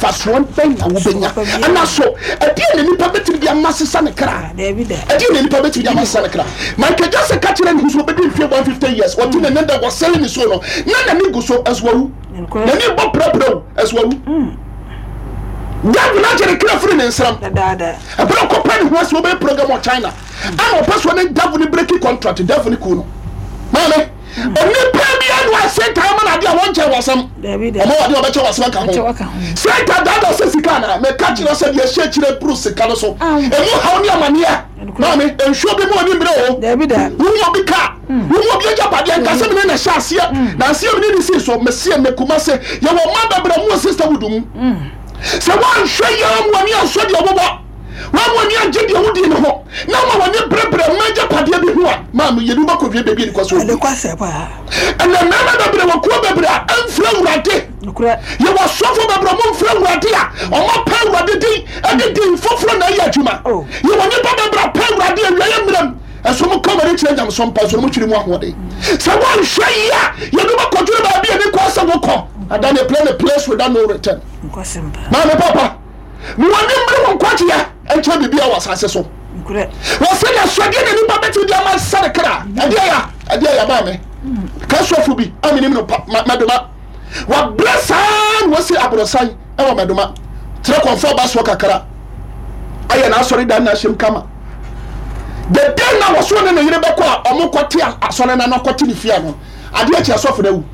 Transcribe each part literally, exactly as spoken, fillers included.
mfasoɔ bɛn na wobɛnya ana so ɛdeɛ ne nipa bɛtumi de amasesa ne kra ɛdeɛ ne nipa bɛtumi de amasesa ne kra Michael Jackson ka kyerɛ ne so bɛdi mfie one fifty years ɔte ne nenda wɔsɛre ne so no na na ne gu so ɛsoawu na ne bɔ prɛprɛw ɛsoawu Dabu na jere kira free ne nsram dada abro ko pan ho aso be program of China ana opeso ne dabu ne breaking contract dabu ne ku no mama oni pa bi anu ase ta ma na dia won che wasam David omo wade obeche wasam ka ho say ta dada se sika na me ka kira se dia she kire pro sika no so emu ha oni amania mama enhwo bi mo oni mbre o David wo obi ka wo obi eja pade nka se me na sha ase na ase me ni si so me se me kuma se ye wo ma babra mo sister wudum so one show you when you show the obobo one when you give the wudi no ho na ma when you prebre major pade bi ho a ma me yedu bako wie bebi ni kwaso e kwase pa and na na bebre wo ko bebre a amfra urade ye wo sofo bebre mo mfra urade a o mo pa urade din e de din foforo na ya adwuma ye wo ni pa bebre pa urade e wiye mram eso mo kamari kire jam so mpa so mo twiri mu ahode so one show ya yedu bako twiri ba bi ni kwase wo ko and they play the place without no return. Mama papa, we want them to come to ya and try to be our success. We say that so again any papa to their man sadakra. Adia, adia mama. Kasofubi, I mean no madoma. What bless her was say abrosan, our madoma. Try confirm bas wakakara. I am sorry that nation kama. The day now was one in the Rebecca or Mokotia, a son and a cotini fiano. Adia chasofu de.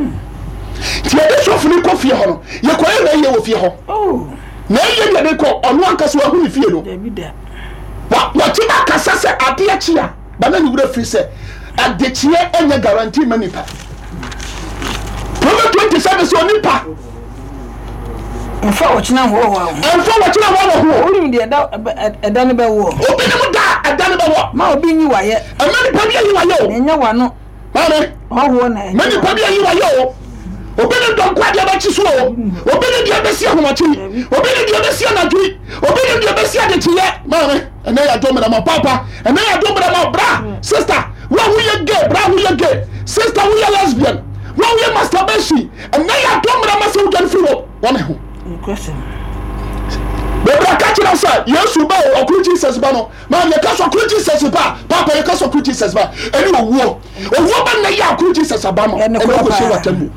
Ti ade sofu ni kofie ho no ye ko ye ye wo fie ho oh na ye ye de ko onu ankaso ahu ni fie no wa wa ti ba kasa se ade achi a ba na ni wura free se ade chie enye guarantee manipa Proverbs twenty-seven so nipa enfa wo china ho ho enfa wo china ho ho ori de da eda ne be wo obi ne mu da eda ne be wo ma obi nyi wa ye amani pa bi yi wa ye o enye wa no ma ne ho na mani pa bi yi wa ye o obene don kwa dia ba chiso obene dia be sia homachi obene dia be sia na dui obene dia be sia de tiye mama ene ya do mera ma papa ene ya do mera ma bra sister wa hu ye gay bra hu ye gay sister hu ye lesbian wa hu ye masturbation ene ya do mera ma se u jan firo wona ho question be bra ka chira sa yesu ba okru Jesus ba no ma ye ka so okru Jesus ba papa ye ka so okru Jesus ba ene owo owo ba na ya okru Jesus ba mo ene ko se watambu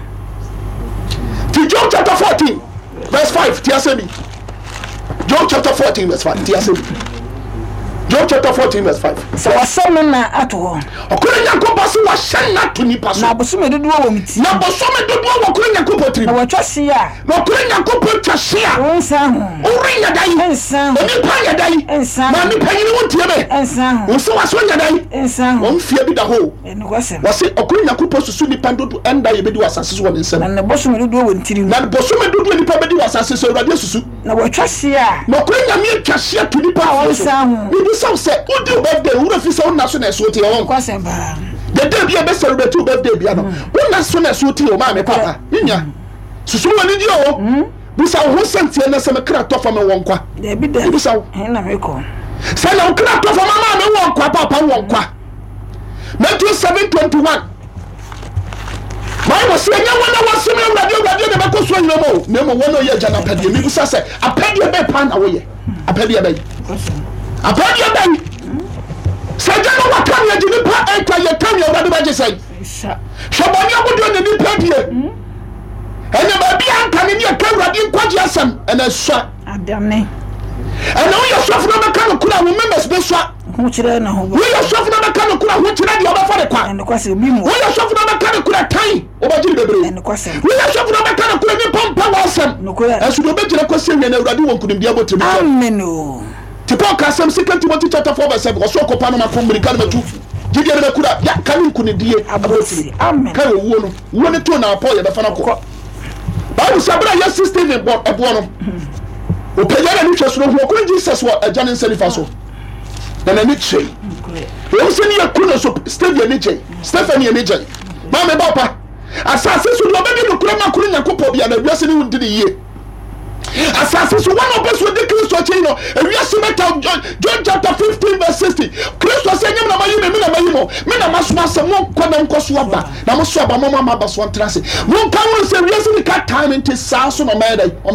Job chapter fourteen, verse five. Tiasemi. Job chapter fourteen, verse five. Tiasemi. Job chapter fourteen, verse five. So wasem na ato. Okoro nyankopɔ so wahye na to nipa so. Na bosome dodo wo miti. Na bosome dodo wo okoro nyankopɔ tiri. Na watwase a. Na okoro nyankopɔ twase a. Wonsa ho. Ori nya dai. Ensa ho. Oni pa nya dai. Ensa. Na ni panyini wo tie be. Ensa ho. Wo so waso nya dai. Ensa ho. Won fie bi da ho. Eno kwasem. Wase okoro nyankopɔ susu nipa dodo enda ye be di wasase so won nsem. Na bosome dodo wo ntiri. Na bosome dodo nipa be di wasase so Awurade susu. Na watwase a. Na okoro nyame twase a to nipa ho. Ensa ho. Ibi so se udi birthday wura fi so na so na so tie won kwasem ba the day bia be celebrate birthday bia no wona so na so tie o ma me papa nya susu woni di o bisa ho sentie na se me kra to fa me won kwa de bi de bisa na me ko se na kra to fa mama me won kwa papa won kwa Matthew seven twenty-one Bible say nya wona wasem Awurade Awurade de be ko so nyina mo na mo wona ye jana pade mi bisa se apade be pa na wo ye apade be apade be Sajano wakami ya jinipa eka ya kami ya wadaba jesai Shabani ya mudu ya nipa diye Ene babi ya nkani ni ya kawradi nkwaji asam Ene swa Adame Ene uya swafu na makano kula umembes beswa Huchira na hubo Uya swafu na makano kula huchira di obafare kwa Ene kwa se bimu Uya swafu na makano kula tai Obajiri bebre Ene kwa se Uya swafu na makano kula nipa mpa wa asam Nukula Esu dobe jira kwa se Ene uradi wankunim diabo tribu Ameno Tipo kasem second Timothy chapter four verse seven oso ko pano ma kom mirika na tu gidi na kura ya kanu kunidie aboti amen kai wo no wo ne to na apo ye be fa na ko Bible sabra ya sixteen e bo ebo no o peyara ni hweso no ho ko Jesus wo agya ne nsanifa so na na ni chei o se ni yakuna so Stephen ni chei Stephen ni chei ma me ba pa asase so do be ni kura ma kura nyakopo bia na wiase ni wundi ni yie Asase so one of us with the Christ chino and we are sumata John chapter fifteen verse sixty Christ say nyam na mayi me na mayi mo me na masuma se mo kwana nkoso aba na mo so aba mo ma ba so antrase mo kan won say we are see the time into saso no maida